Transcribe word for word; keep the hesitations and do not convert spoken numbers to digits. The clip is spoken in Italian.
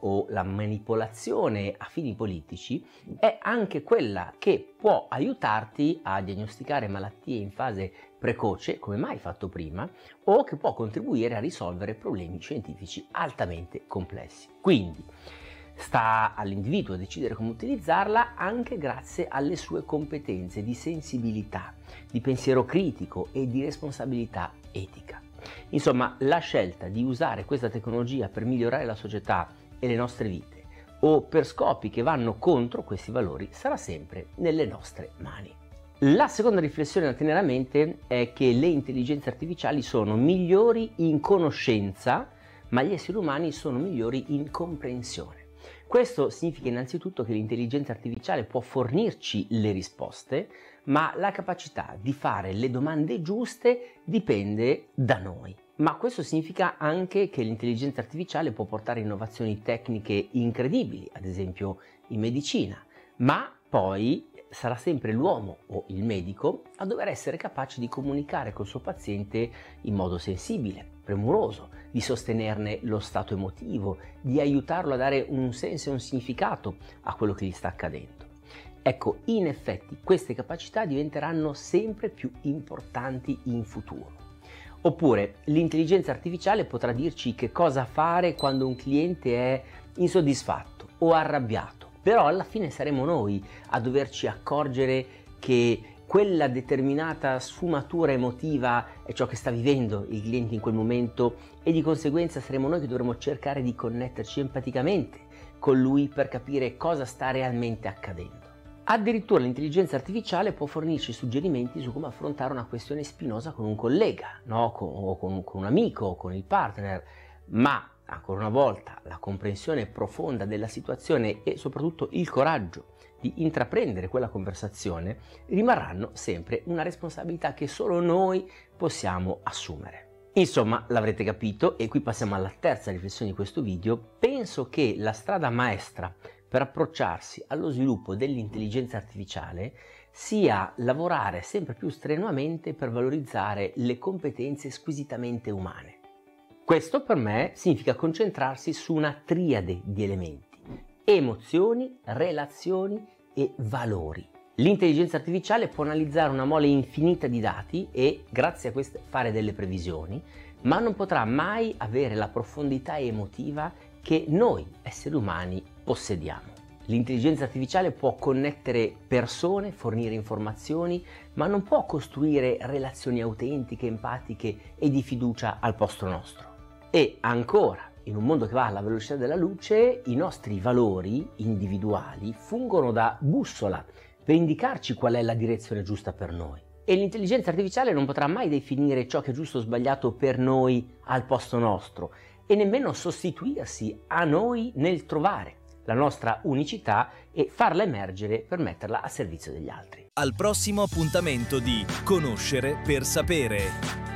o la manipolazione a fini politici è anche quella che può aiutarti a diagnosticare malattie in fase precoce, come mai fatto prima, o che può contribuire a risolvere problemi scientifici altamente complessi. Quindi sta all'individuo decidere come utilizzarla, anche grazie alle sue competenze di sensibilità, di pensiero critico e di responsabilità etica. Insomma, la scelta di usare questa tecnologia per migliorare la società e le nostre vite o per scopi che vanno contro questi valori sarà sempre nelle nostre mani. La seconda riflessione da tenere a mente è che le intelligenze artificiali sono migliori in conoscenza, ma gli esseri umani sono migliori in comprensione. Questo significa innanzitutto che l'intelligenza artificiale può fornirci le risposte, ma la capacità di fare le domande giuste dipende da noi. Ma questo significa anche che l'intelligenza artificiale può portare innovazioni tecniche incredibili, ad esempio in medicina, ma poi sarà sempre l'uomo o il medico a dover essere capace di comunicare col suo paziente in modo sensibile, premuroso, di sostenerne lo stato emotivo, di aiutarlo a dare un senso e un significato a quello che gli sta accadendo. Ecco, in effetti queste capacità diventeranno sempre più importanti in futuro. Oppure l'intelligenza artificiale potrà dirci che cosa fare quando un cliente è insoddisfatto o arrabbiato, però alla fine saremo noi a doverci accorgere che quella determinata sfumatura emotiva è ciò che sta vivendo il cliente in quel momento e di conseguenza saremo noi che dovremo cercare di connetterci empaticamente con lui per capire cosa sta realmente accadendo. Addirittura l'intelligenza artificiale può fornirci suggerimenti su come affrontare una questione spinosa con un collega, no? con, o con, con un amico o con il partner, ma ancora una volta la comprensione profonda della situazione e soprattutto il coraggio di intraprendere quella conversazione rimarranno sempre una responsabilità che solo noi possiamo assumere. Insomma, l'avrete capito e qui passiamo alla terza riflessione di questo video. Penso che la strada maestra per approcciarsi allo sviluppo dell'intelligenza artificiale sia lavorare sempre più strenuamente per valorizzare le competenze squisitamente umane. Questo per me significa concentrarsi su una triade di elementi: emozioni, relazioni e valori. L'intelligenza artificiale può analizzare una mole infinita di dati e, grazie a queste, fare delle previsioni, ma non potrà mai avere la profondità emotiva che noi, esseri umani, possediamo. L'intelligenza artificiale può connettere persone, fornire informazioni, ma non può costruire relazioni autentiche, empatiche e di fiducia al posto nostro. E ancora, in un mondo che va alla velocità della luce, i nostri valori individuali fungono da bussola per indicarci qual è la direzione giusta per noi. E l'intelligenza artificiale non potrà mai definire ciò che è giusto o sbagliato per noi al posto nostro e nemmeno sostituirsi a noi nel trovare la nostra unicità e farla emergere per metterla a servizio degli altri. Al prossimo appuntamento di Conoscere per sapere.